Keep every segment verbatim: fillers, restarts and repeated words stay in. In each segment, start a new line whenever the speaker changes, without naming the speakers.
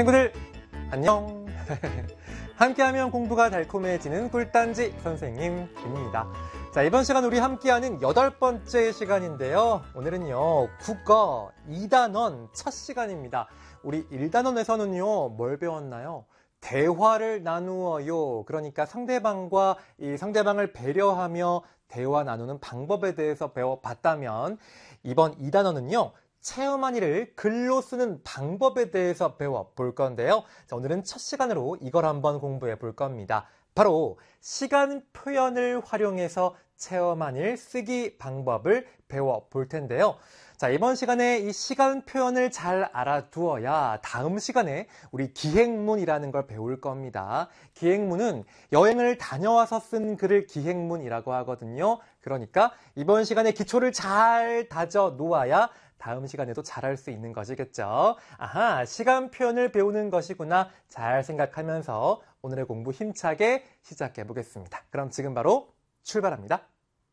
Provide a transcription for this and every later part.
친구들 안녕. 함께하면 공부가 달콤해지는 꿀단지 선생님입니다. 자, 이번 시간 우리 함께하는 여덟 번째 시간인데요. 오늘은요 국어 이 단원 첫 시간입니다. 우리 일 단원에서는요 뭘 배웠나요? 대화를 나누어요. 그러니까 상대방과 이 상대방을 배려하며 대화 나누는 방법에 대해서 배워봤다면, 이번 이 단원은요 체험한 일을 글로 쓰는 방법에 대해서 배워볼 건데요. 자, 오늘은 첫 시간으로 이걸 한번 공부해 볼 겁니다. 바로 시간 표현을 활용해서 체험한 일 쓰기 방법을 배워볼 텐데요. 자, 이번 시간에 이 시간 표현을 잘 알아두어야 다음 시간에 우리 기행문이라는 걸 배울 겁니다. 기행문은 여행을 다녀와서 쓴 글을 기행문이라고 하거든요. 그러니까 이번 시간에 기초를 잘 다져 놓아야 다음 시간에도 잘할 수 있는 것이겠죠. 아하, 시간 표현을 배우는 것이구나 잘 생각하면서 오늘의 공부 힘차게 시작해 보겠습니다. 그럼 지금 바로 출발합니다.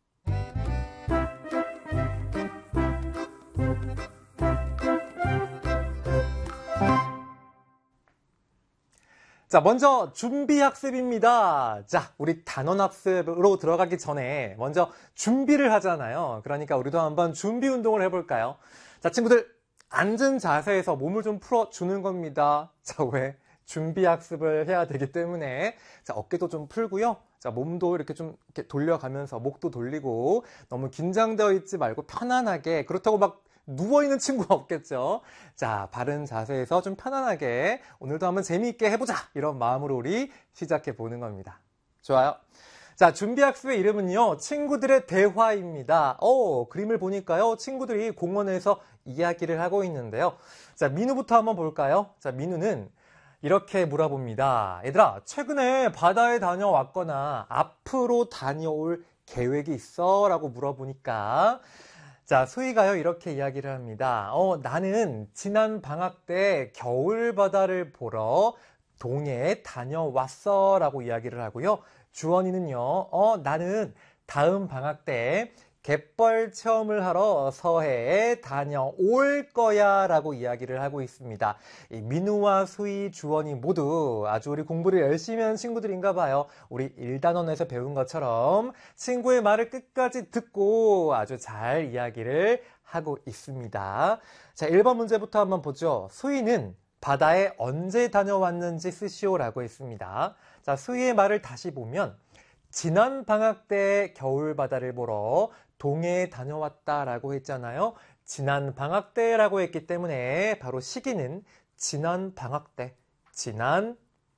자, 먼저 준비학습입니다. 자, 우리 단원학습으로 들어가기 전에 먼저 준비를 하잖아요. 그러니까 우리도 한번 준비 운동을 해볼까요? 자, 친구들 앉은 자세에서 몸을 좀 풀어주는 겁니다. 자, 왜? 준비학습을 해야 되기 때문에. 자, 어깨도 좀 풀고요. 자, 몸도 이렇게 좀 이렇게 돌려가면서 목도 돌리고, 너무 긴장되어 있지 말고 편안하게, 그렇다고 막 누워있는 친구가 없겠죠. 자, 바른 자세에서 좀 편안하게 오늘도 한번 재미있게 해보자, 이런 마음으로 우리 시작해 보는 겁니다. 좋아요. 자, 준비학습의 이름은요 친구들의 대화입니다. 어, 그림을 보니까요 친구들이 공원에서 이야기를 하고 있는데요. 자, 민우부터 한번 볼까요? 자, 민우는 이렇게 물어봅니다. 얘들아, 최근에 바다에 다녀왔거나 앞으로 다녀올 계획이 있어? 라고 물어보니까, 자, 수희가요 이렇게 이야기를 합니다. 어, 나는 지난 방학 때 겨울바다를 보러 동해에 다녀왔어 라고 이야기를 하고요. 주원이는요, 어, 나는 다음 방학 때 갯벌 체험을 하러 서해에 다녀올 거야 라고 이야기를 하고 있습니다. 이 민우와 수희, 주원이 모두 아주 우리 공부를 열심히 하는 친구들인가 봐요. 우리 일 단원에서 배운 것처럼 친구의 말을 끝까지 듣고 아주 잘 이야기를 하고 있습니다. 자, 일 번 문제부터 한번 보죠. 수희는 바다에 언제 다녀왔는지 쓰시오라고 했습니다. 자, 수희의 말을 다시 보면 지난 방학 때 겨울바다를 보러 동해에 다녀왔다라고 했잖아요. 지난 방학 때라고 했기 때문에 바로 시기는 지난 방학 때, 지난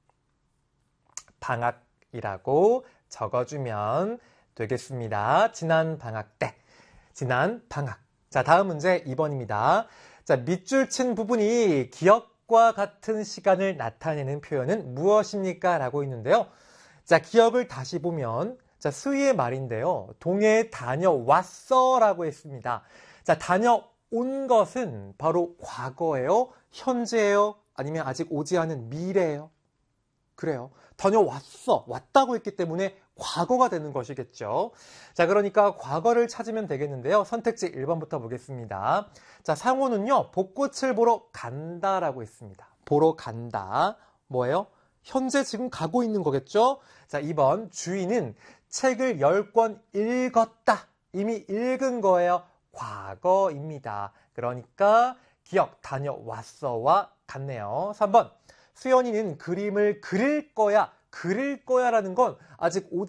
방학이라고 적어주면 되겠습니다. 지난 방학 때, 지난 방학. 자, 다음 문제 이 번입니다. 자, 밑줄 친 부분이 기억과 같은 시간을 나타내는 표현은 무엇입니까? 라고 있는데요. 자, 기억을 다시 보면, 자, 수희의 말인데요. 동해에 다녀왔어 라고 했습니다. 자, 다녀온 것은 바로 과거예요? 현재예요? 아니면 아직 오지 않은 미래예요? 그래요. 다녀왔어. 왔다고 했기 때문에 과거가 되는 것이겠죠. 자, 그러니까 과거를 찾으면 되겠는데요. 선택지 일 번부터 보겠습니다. 자, 상호는요, 벚꽃을 보러 간다라고 했습니다. 보러 간다. 뭐예요? 현재 지금 가고 있는 거겠죠? 자, 이 번 주인은 책을 열 권 읽었다. 이미 읽은 거예요. 과거입니다. 그러니까 기억, 다녀왔어와 같네요. 삼 번 수연이는 그림을 그릴 거야. 그릴 거야 라는 건 아직 오지